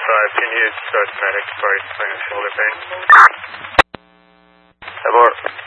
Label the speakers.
Speaker 1: can you start medic for explain shoulder pain?
Speaker 2: Abort.